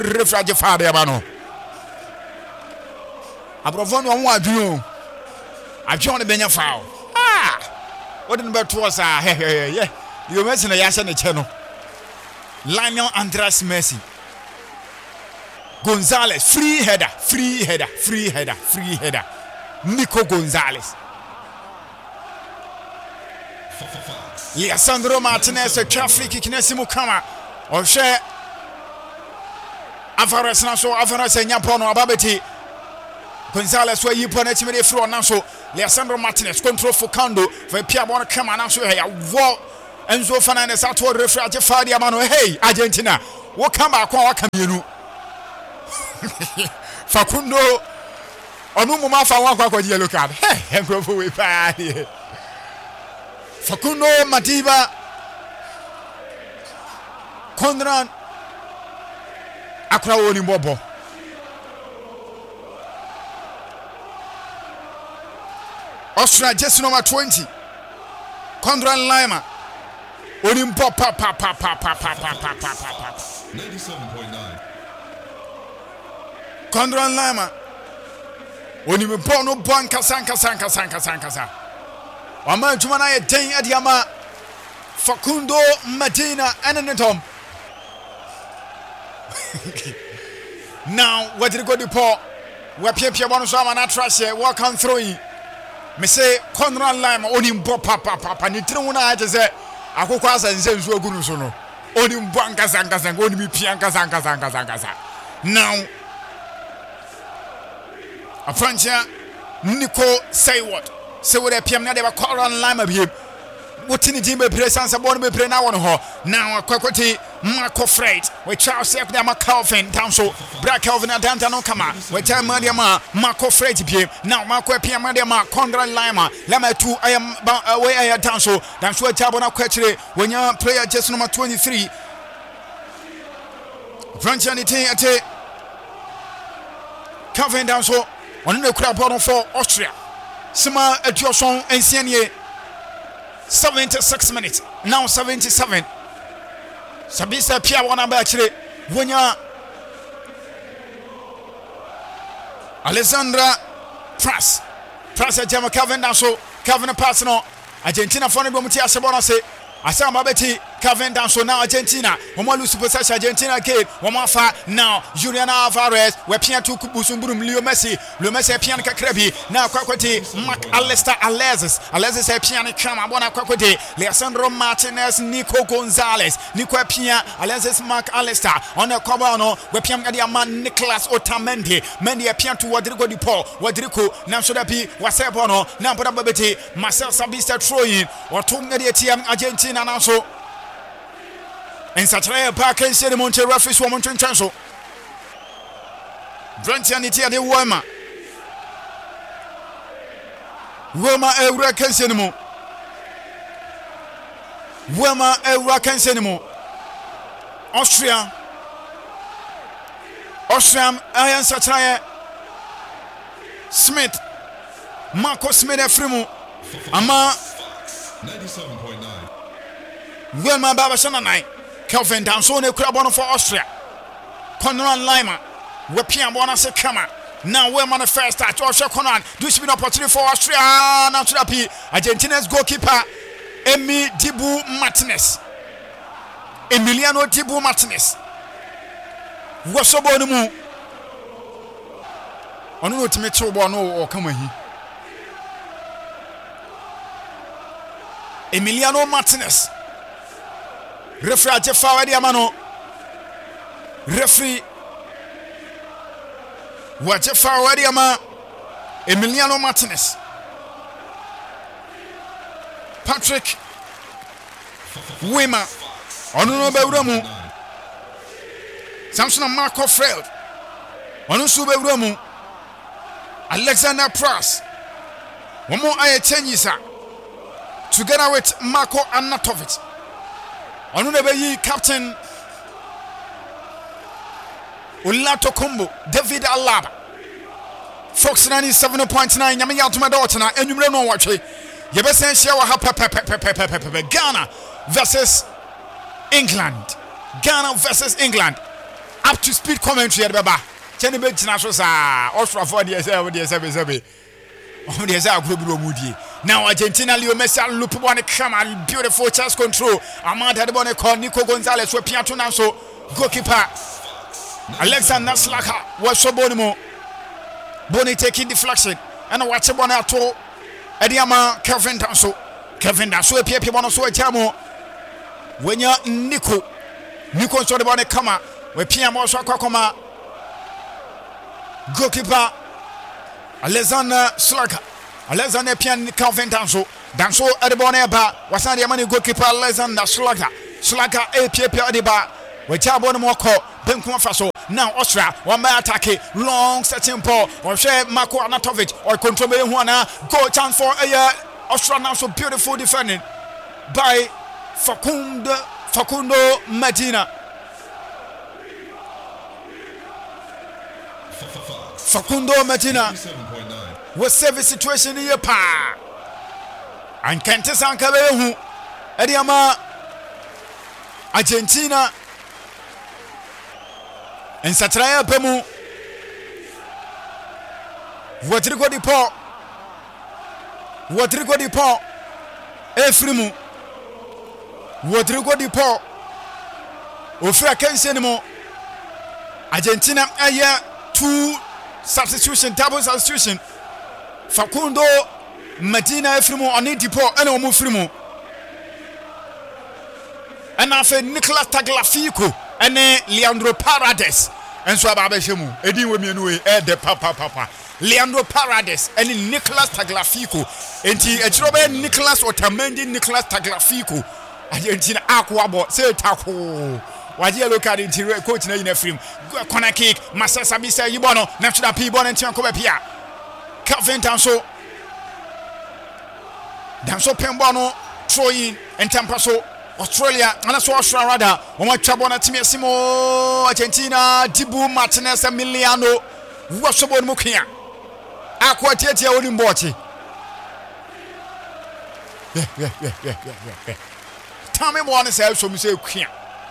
refrage faade abano abrofo no ho adwun adwun ne benya fao what in beto was yeah you mention ya hye ne che no Lionel Andres Messi Gonzalez free header Nico Gonzalez Lisandro Martinez traffic kinesimu kama ohwe Alvarez na so Alvarez nyapo no ababeti Gonzalez wa yipo na chimede free on so Lisandro Martinez control for Kando for pia bon kama na so ya wo Enzo Fernandez ato referee age faade amano hey Argentina wo kama akwa waka mienu Facundo onu mu ma fa wan kwa yellow card hey enkrofo we pa Facundo Madiba Konran akra woni bobo Austria just number 20 Konran Lima Onim pop 97.9 Konran Lima Onim pop no bon kasa Wama jumana ye den adiama Facundo Medina enenetom Now what did go the paw we pia bono so ama na trash walk on throwing me say Konran Lima onim pop ni tire na aje se akoko asanse nso agunu so no onim bo ankasa onim pia ankasa now a Francia Nico say what say what a PM na de ba Konran Lima bi wotini jimbe presence abon be pre na won ho now akwakoti Marco Freight we Charles Sef de ma Calvin down so Bra Calvin adanta no kama we time ma Marco Freight bi now Marco PM de ma Konran Lima 2 I am way I down so a table na kwachire when your player just number 23 French and ate Calvin down so on the crab for Austria Sima Etioson Ensienie 76 minutes now 77 Sabisa Pia wana ba chire wonya Alexandra Pras Jama Calvin down so Calvin pass no Argentina for no muti asebona se asama beti Calvin down so now Argentina woman lose possession Argentina again woman fa now Julian Alvarez we pia to kubusumburu Leo Messi pia kakrebi now kwakwati Mark Alexis pia ni kama bona kwakwati Lisandro Martinez Nico Gonzalez Nico pia Alexis Mark Allister on the cover no we pia ngadi man Nicolas Otamendi Mendy pia to Rodrigo Di Paul Rodrigo na so da bi wasebo no na boda babeti Marcel Sabitzer throwing or to ngadi tiam Argentina na so in such a park and say the Monte Raffis woman to cancel. Brentianity at the Wema Eura can say anymore. Wema Eura can say anymore. Austria, Ian Satire Smith, Marco Smith, Frimu, Ama 97.9 Wema Babashana night. Calvin down so ne kura bono for Austria. Konran Lima. We pia bona se kama. Now we man the first touch. Austria Konran. Do spin opportunity for Austria. Now to the Argentina's goalkeeper Emiliano Dibu Martinez. What's up on mu? Onu no time to bo no o kama hi. Emiliano Martinez. Referee aje fawadi amano referee waje fawadi ama Emiliano Martinez Patrick Wima onu no bewura mu Samson Marco Freight onu so bewura mu Alexander Pras womo aye chanyisa together with Marco Arnautovic Onu nebeyi captain Ulato Kumbo David Alaba Fox 97.9 nyame ya tuma dot na enwumre no watwe yebesen hia wa ha Ghana versus England up to speed commentary at Baba. Jenny Bettinasos are Austria for the SB. On the Azar Group Moody. Now Argentina Leo Messi loop on the camera, beautiful chest control. Amanda de Boneco, Nico Gonzalez, were Piato Naso, goalkeeper. Alexander Slaka was so bonimo. Bonnie taking deflection. And watch a bonato. Ediama Kevin Danso. Kevin Danso, Pierre Bonoso, Jamo. When you're Nico saw the bonnet comma. Where Pierre Mosa Kokoma. Goalkeeper. Alexander Slaka. Alexander Pian Calvin Danso at the Boneba was not the money goalkeeper Alexander Slaka a Pierre Deba with Chabonamoko Benkum Faso. Now Austria one by attack long setting ball or share Marko Anatovic or control Juana goal chance for a Austria now so beautiful defending by Facundo Medina. Facundo Medina was service situation in your pa. And Kentes Ankabehu Ediama Argentina and Satraya Pemu Watrigo di Po Efrimu Watrigo di Po Ofra Kensenimo Argentina aya 2 substitution, double substitution. Facundo Medina Efrimu oni Dipo ene omu Frimu. And after Nicolas Tagliafico ene Leandro Paredes enso ababeshemu edi we mienu de papa Leandro Paredes ene Nicolas Tagliafico enti echirobe Nicolas Otamendi Nicolas Tagliafico Argentina akwabo se tako waje local interior coach na ina Efrim corner kick Masasa Bisa Yibono natural P bon enti anko be pia Calvin Danso Pembono throwing and Tampaso Australia and so Australia rather on my Chabona Timesimo Argentina Dibu Martinez Emiliano Wasabon Mukia Aquatia Olimbochi. Tell me one is also Monsieur Kia.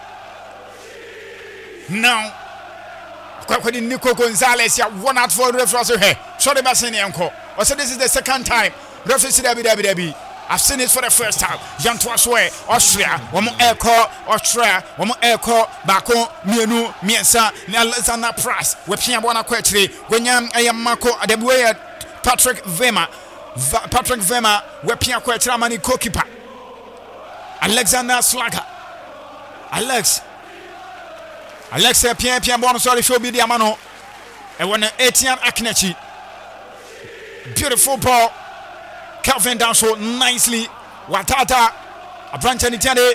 Now Kwakodi Nico Gonzalez ya 1 out for reference here. Sorry Basini Uncle. I said this is the second time. Reference Debbie. I've seen it for the first time. Jan Twaswe, Austria, one Austria, one Echo, Bako, Mienu, Miensa, Alexander Price, Wepia Bona Quetri, Gwenyam Ayamako, Adebuya, Patrick Vema, Wepia Quetra Mani Kokipa, Alexander Slaka, Alex Pia Bona, sorry, show be the Amano, and when 18 Aknechi, beautiful ball. Calvin Danso nicely. Watata. A branch and Italian.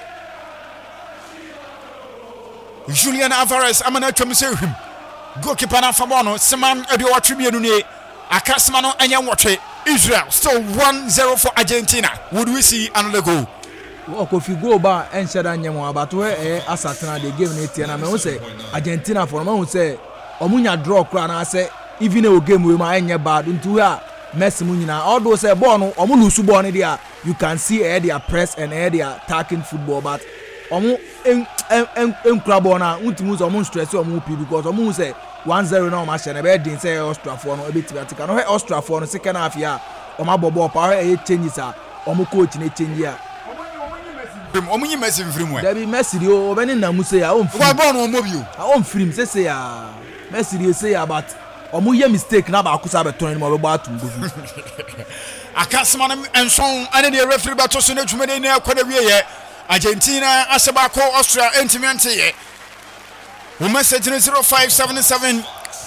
Julian Alvarez. I'm going to say him. Goalkeeper Fabono. Seman Edio Tribune. Akasmano and Yamwache. Israel. Still 1-0 for Argentina. Would we see another goal? Well, if you go back and said Anyamo about where Asatana they gave it and I may say Argentina for a moment say Omunya draw crown. I say even a game with my anya bad into her. Messi Munina, all those born omu lusu born there, you can see their press and their attacking football, but omu crabona untimus omu stress omu pi because omu say 1-0 now match and be din say Austria for no a bit vertical. No Austria for no second half ya. Oma bobo power changes are omu coach ne change ya. Omu yi Messi mfrimwe. There be Messi o beni na mu say ya on free. Born omu bi o. On free say ya. Messi say ya but omu ye mistake na ba akusa beton mo be ba tumbo fi akasman enson ane de referee ba to so na dwumane na akwa na wie ye Argentina aseba ko Austria entimente ye wo message 0577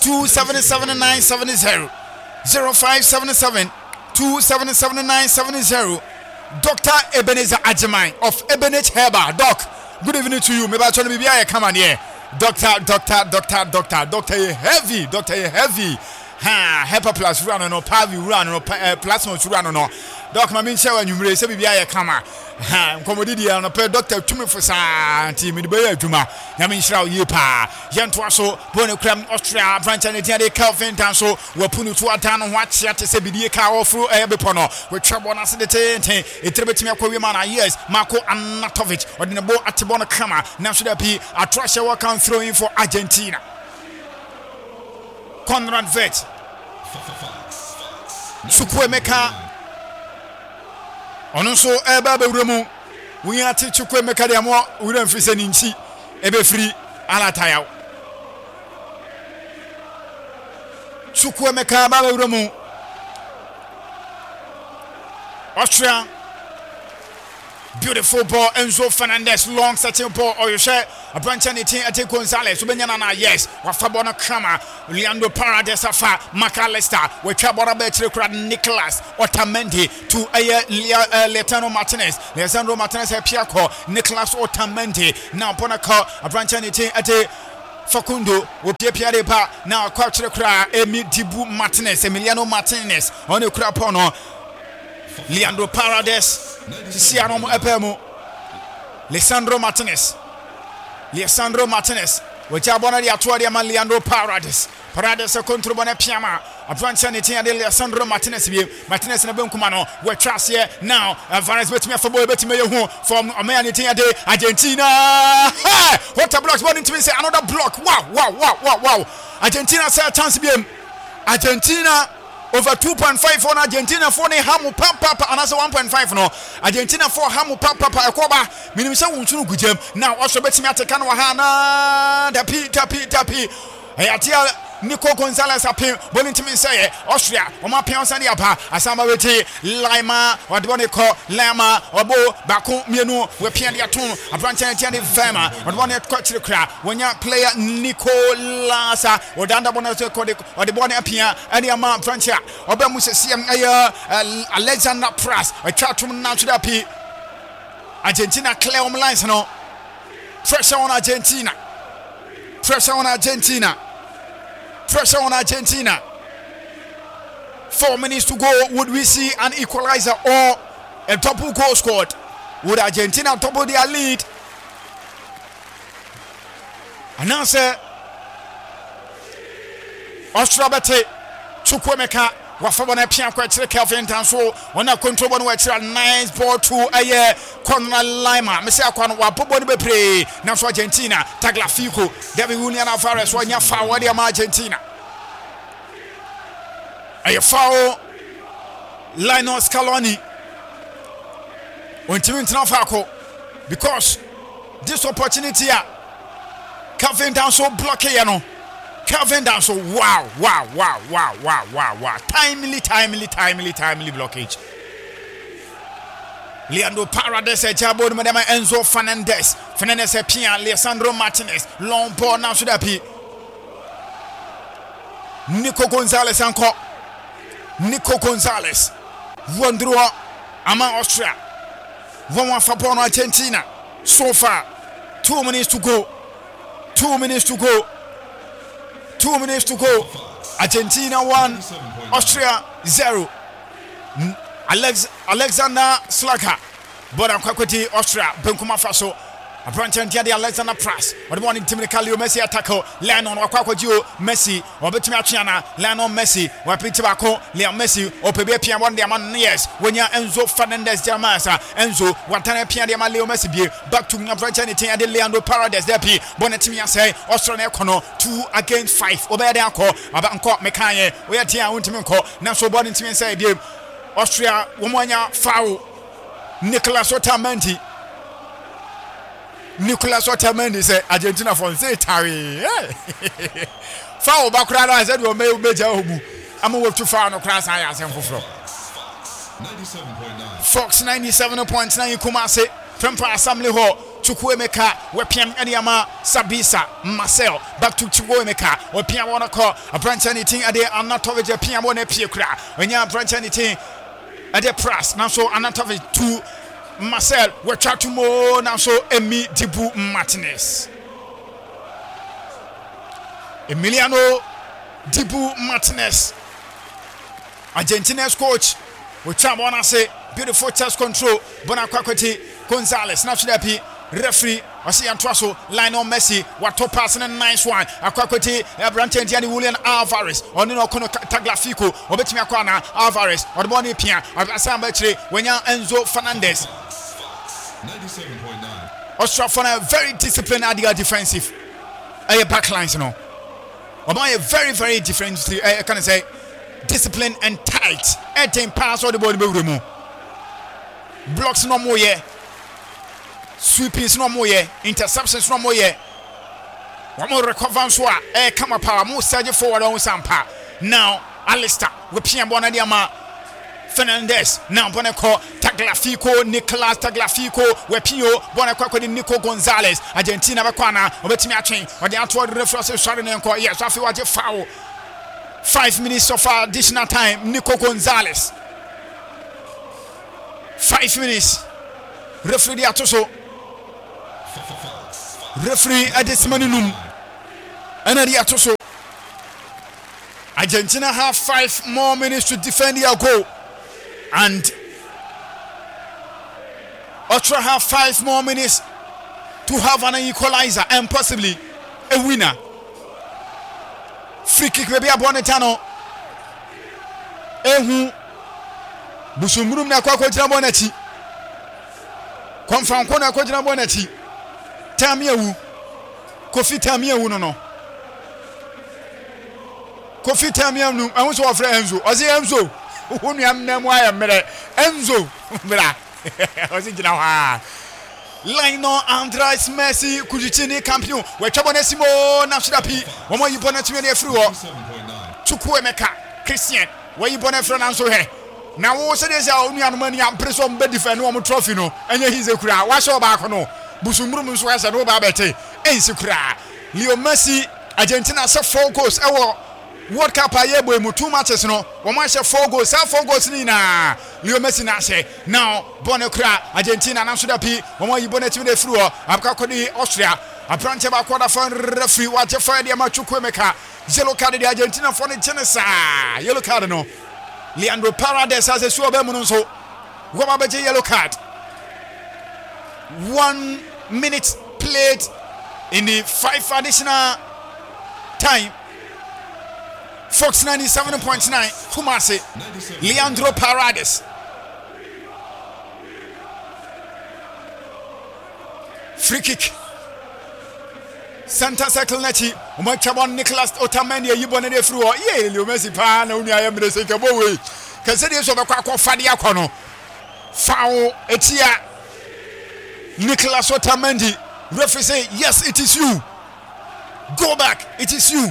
2777970 0577 2777970 Dr. Ebenezer Ajimai of Ebenezer Herbal. Doc, good evening to you. Me ba try bibia ye come on here. Doctor, you heavy. Ha, Hepa plus run no Pavi run no plasma run no. Doc, my mean show and you may say bibia ye come. Ha, commodity on a per doctor to me for sa team in the Bay Juma. Yamin Shrow Yipa, Yantwaso, Bonocram, Austria, Branch and Italy, Calvin Tanso, Wapunu to a town, watch at the CBD car through Abepono, with trouble as the tent, a tributima Koyamana, yes, Marko Anatovic, or in the boat at Tibona Kama, now should I be a trash work on throwing for Argentina. Conrad Vet Chukwuemeka ono so eba bewremu we ati Chukwuemeka de amo we don fi sani nchi ebe free alataya Chukwuemeka ba bewremu Austria beautiful ball Enzo Fernandez long setting ball or you share a branch and it Ate Gonzalez Ubenyana yes Wafabona Krama Leandro Paredes afa McAllister we Chabora Betri Crad Nicholas Otamendi to Letano Martinez Lisandro Martinez Piaco Nicholas Otamendi now Ponaka a branch and it Ate Facundo will Pierre Pa now Quattro Cra Emi Dibu Martinez Emiliano Martinez on the Crapono Leandro Paredes Siano Epemo Lisandro Martinez Wajabona di Atuadia Man Leandro Paredes a controbone Piama a branch and it and Lisandro Martinez na Benkumano we trust here now Alvarez bet me for boy bet me from America Argentina what a block one to say another block wow Argentina say a chance be Argentina over 2.5 on Argentina for hamu papa and also 1.5 no Argentina for hamu papa ekoba minimisa wunchunu gujem now also bet me ateka no hana tapi ayatia Nico Gonzalez appeal Bonintimi say Austria Oma Piansani apa Asama weti Lima or Boniko Lama Obo Baku Mienu we Piania Tun a branch and Tiani Vema or one at Cochra when your player Nicolas or Danda Bonato or the Bonnie Pia and the Amount Francia or Bemus Alexander Pras or Chatum Natural P Argentina Cleom Lines no pressure on Argentina 4 minutes to go. Would we see an equalizer or a double goal scored? Would Argentina double their lead? Announcer Austria bete Chukwuemeka Wafabona Pian Quetre Kelvin Tanso on a control one which nice ball to a corner Lima Messiah Kwan Wapoboni Bepre now for Argentina Tagliafico David Julian Alvarez when you forward Argentina a foul Lionel Scaloni on Tim Falco because this opportunity Kelvin Tanso block here Kelvin Danso, wow. Timely blockage. Leandro Paredes, Jabo, Madame Enzo Fernandez, Pian, Lisandro Martinez, long ball now should be Nico Gonzalez, one draw, Ama Austria, 1-1 for Argentina. So far, 2 minutes to go. 2 minutes to go. Argentina 1, Austria 0. Alexander Slaka. Bodan Kwakweti, Austria, Benkuma Faso. A branch and Jadi Alexander Pras. What one Timicalio Messi attacker, Leon Wakwajo, Messi, or Betmachiana, Leon Messi, or Pitibako, Leon Messi, or Pebepia 1 diamond years. When you're Enzo Fernandez Jamasa, Enzo, Watana Pia Leo Messi, back to Navranch and Leandro Paredes, Depi, Bonetimia say, Australia Kono, 2 against 5, Obedanko, Abanko, Mekanye, where Tia Untiminko, Naso Bonetimia say, Austria, Womania, foul, Nicholas Otamendi. Nicolas Otamendi say Argentina for say tarry. Foul background I said we may major obu. I'm work too far no class I am for. 97.9 Fox 97.9 Kumase from Assembly Hall. Chukwuemeka, Wepiam Adiama, Sabisa, Marcel, back to Chukwuemeka, Wepiam wanna call a branch anything a day. I'm not over the Piam one Piacra. When you branch anything at the press, now so Anatovic 2. Marcel, we're trying to more now. So Emi Dibu Martinez, Emiliano Dibu Martinez, Argentina's coach. We try to say beautiful chest control. Bonakwati Gonzalez, now should be referee. I see Antoaso, Lionel Messi, what top passing a nice one. Aquaquati, Branton Gianni William Alvarez, or no Tagliafico, or Betimiakwana Alvarez, or Bonnie Pia, or Asambetri, when you're Enzo Fernandez. 97.9 Austria for a very disciplined idea defensive. A backlines, you know. Omo a very very different can I say discipline and tight. Etin pass all the ball be mu. Blocks no more ye. Sweepings no more ye. Interceptions no more ye. One more recover so come up power more surge forward on Sampa. Now Alistair we pian bona diama Fernandez now Boneco Tagliafico Nicolas Tagliafico Wepio Boneco di Nico Gonzalez Argentina bakwana obetimi atwen ode atward reference sorry nenko yes afi waje foul 5 minutes of additional time Nico Gonzalez 5 minutes referee di atoso referee adesimanunum anadi atoso Argentina have 5 more minutes to defend their goal. And Ultra have 5 more minutes to have an equalizer and possibly a winner. Free kick maybe a bonetano. Ehu Busumurum na kwa jina boneti. Confirm kwa jina boneti. Tamiewu. Kofi Tamiewu no. Kofi Tamiewu I want to offer Enzo. Ozi Enzo. Who am name why Enzo Mira Lionel Andres Messi Kujitini Campion we Chabonesimo Nasudapi Omo Yibona Timene Fruo Chukwuemeka Christian where Yibona Fernando he now wo say dey only anumani am preso mbe defend wo trophy no enye hize kura wa show back no busumurum so asa no ba bete ensi kura Leo Messi Argentina se 4 goals ewo World Cup ayebo mu 2 matches no wo ma hye 4 goals 4 goals ni na Leo Messi na hye now Bonekra Argentina na so da pi wo ma yibo na timi de firi ho abka kodi Austria apranche ba kwada fan referee wa je fa de ma Chukwuemeka yellow card de Argentina for the Genesis yellow card no Leandro Paredes as a so be mu no so wo ma be yellow card 1 minute played in the 5 additional time Fox 97.9 Kumasi Leandro Paredes free kick center circle nachi umachabon Nicolas Otamendi yibone de fru ye Leo Messi pa na unu ayemre se kebo we kase de so be kwa fade akono foul etia Nicolas Otamendi referee say yes it is you go back it is you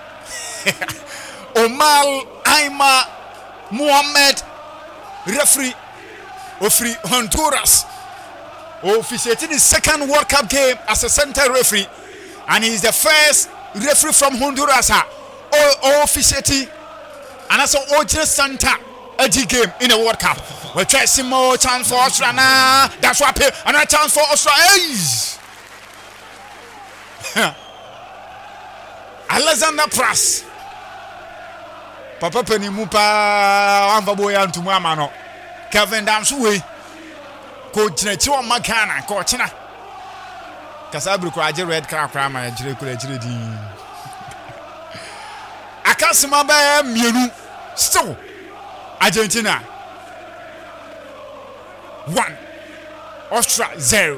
Omar Aima Mohamed referee of Honduras officiating the second World Cup game as a center referee and he is the first referee from Honduras officiating and also original center AG game in the World Cup. We try some more chance for Australia. That's what another chance for Australia. Alexander Pras Papa Penny Mupa Amba Boyan to Mamano Kevin Damsway Coach Neto Makana Coachina Casabru Quaja Red Car Prama Jiri Akasima Miru still Argentina 1 Austria 0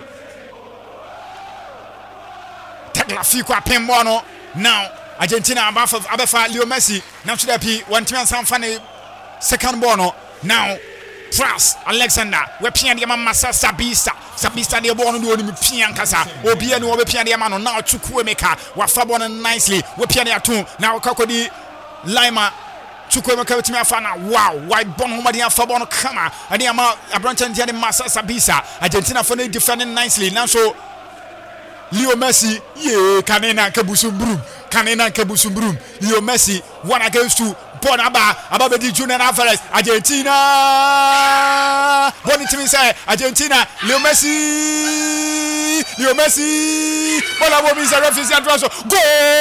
Tagliafico Pembono now Argentina abafa Leo Messi now to the P one time some funny second bono now Pras Alexander we pian de mama Sabista de bono do ni pian kasa obi anu we pian de mama now Chukwuemeka wa fa bono nicely we pian de atum now Kakodi Lima Chukwuemeka timi afa na wow why bono ma de afa bono kama ade ama Abranche de massa Sabisa Argentina for defending nicely now so Leo Messi ye kanena kabusumbrum Leo Messi 1 against 2 Bonaba Ababedi Junior Alvarez Argentina Bonitimi say Argentina Leo Messi Bonabo Misa referee and transfer goal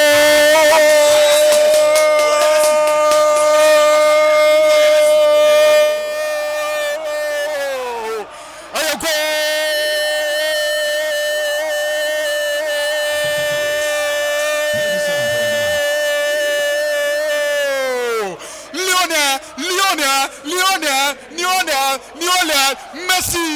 Lionel Messi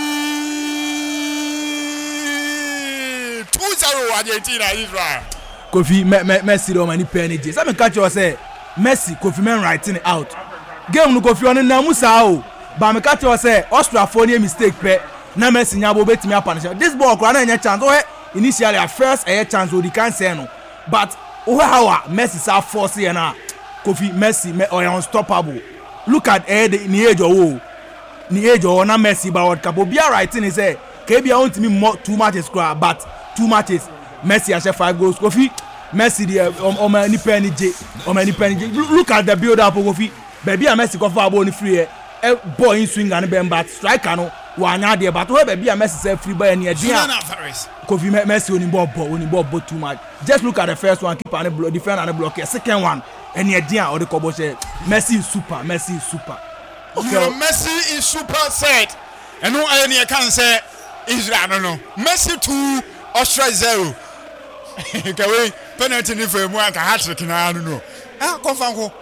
2-0 Argentina Israel Kofi Messi do mani penny je say me catch you say Messi Kofi men writing out game no Kofi on na musa o ba me catch you say Austria for any mistake pe na Messi nya bo betimi apanish this ball kra na nya chance initially at first a chance we can say no but how Messi sa force here na Kofi Messi or unstoppable look at the age o na Messi ba World Cup obi writing is say kebi I want me more 2 matches cry but 2 matches Messi has 5 goals Kofi Messi the many penny look at the build up Kofi baby Messi go for ball free ball in swing and bend but striker no wanya there but where baby Messi say free ball near there Kofi Messi only ball too much just look at the first one keeper and block defender and block second one and near there or the Kobo say Messi is super okay Messi is super set and no any can say Israel no Messi 2 Austria 0 okay penalty ni for mu aka hat-trick na no confirm ko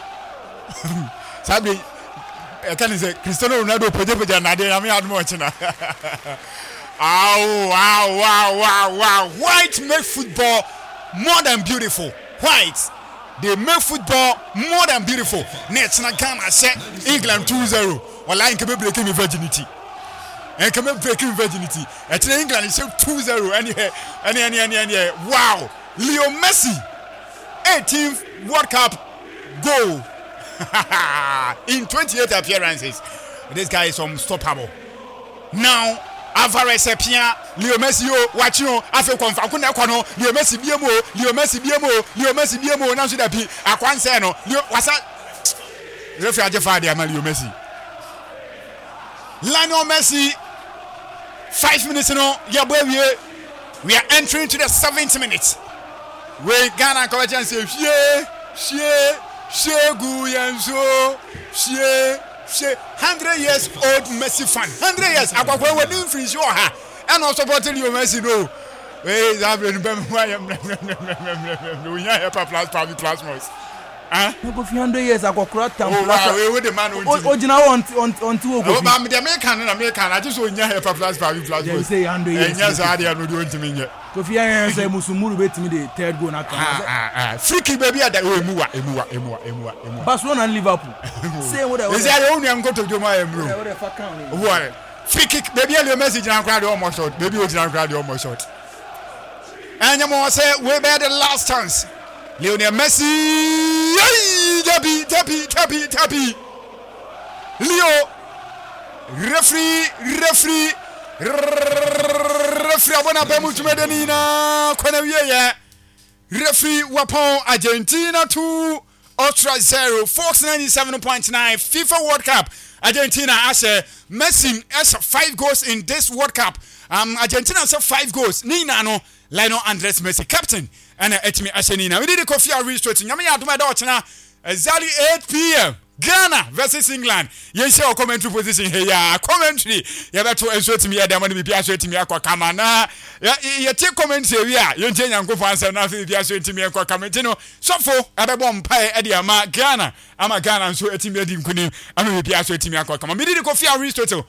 sabi can say Cristiano Ronaldo poje na dey am admo china wow white make football more than beautiful white they make football more than beautiful net na Ghana say England 2-0 wallahi nke be breaking virginity and come breaking virginity at England is 2-0 and wow Leo Messi 18th World Cup goal in 28 appearances this guy is unstoppable now Alvarez Epia Leo Messi watch you afi konfa kuna kwa no Leo Messi biemo na so da bi akwanse no Leo wasa referee ajefa dia ma Leo Messi Lionel Messi 5 minutes no we are entering to the 7th minute we Ghana come chance shegu yanzo 100 years old Messi fan 100 years akwakwa we din free show ha and also supporting you Messi no we have we here plus no go 100 years akwakra tam we the man ojina on two go ba me the American I just so nya here plus you say 100 years enya za dia no do ntimi nye Kofi yan say musumuru betimi the third goal na kan free kick baby ada emuwa Barcelona and Liverpool say what is there only am go to Joma emro what free kick baby Leo Messi jina crowd almost shot baby o jina crowd almost shot and you say we bear the last chance Lionel Messi Tabi Leo referee abona be mutumedenina kwana wiye referee wapon Argentina 2 Austria 0 Fox 97.9 FIFA World Cup Argentina as Messi has 5 goals in this World Cup Argentina has 5 goals Nina no Lionel Andres Messi captain and etimi Arsenina we did the Kofi restart nyame ya adoma da ochena exactly 8 p.m. Ghana versus England. You say our commentary position here. Yeah, commentary. You better insert me. There money be insert me. Akwa kamana. You take commentary. Yeah, you change and go for answer. Now be insert me. Akwa kamana. So for abebom pay edi ama Ghana. Ama Ghana so etimi edi nkuni. Ama be insert me. Akwa kamana. Me did the Kofi restart.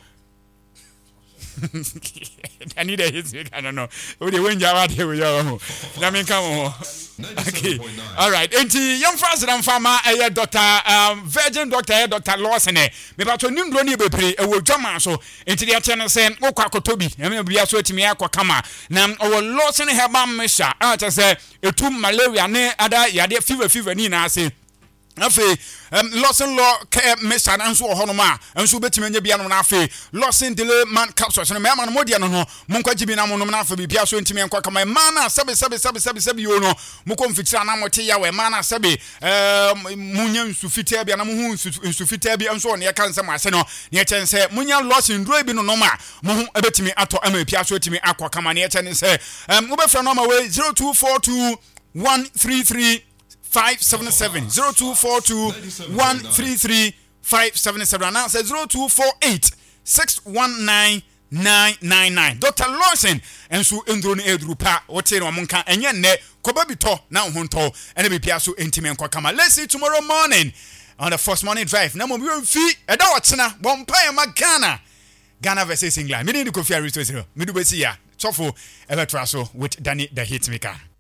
I need a hit. I don't know. We win Java. We come. Okay. All right. Enti young fast and farmer Dr. Virgin Dr. Lawson. Me ba to nimdo ni bebre e wo dwama so. Enti dia channel say okwa kotobi. Me bia so etimi akwa kama. Na o Lawson herba mesha. A cha say etum malaria ne ada yade fever ni na say. Afi Lawson law Mr. Nanso Honoma and so betimi nya bia no na afi Lawson delay man capsules no me man modia no ho monkwa gibi na mo no na afi bia so ntimi enkwa kama mana sebe yo no moko mfitira na mote ya we mana sebe munya nsufita bia na mo hu nsufita bia nso ne ka nsem ase no ne chen se munya Lawson ndro bi no no ma mo hu ebetimi ato ama bia so etimi akwa kama ne chen se wo be fra no ma we 0242 133 577 0242 133 577 and answer 0248 619 999 Dr. Lawson and so endro ni edrupa wote no monka enye ne koba bito na honto ene be pia so entimen kwa kama let's see tomorrow morning on the first morning drive na mo bi mfi eda wotsena bompa ma Ghana versus England me ni Kofi Aristo me do be see ya so for ever traso with Danny the Hitmaker.